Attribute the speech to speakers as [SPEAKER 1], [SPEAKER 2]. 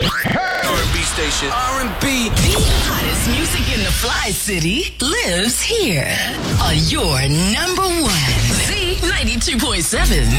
[SPEAKER 1] R&B station. R&B.
[SPEAKER 2] The hottest music in the Fly City lives here on your number one. Z92.7.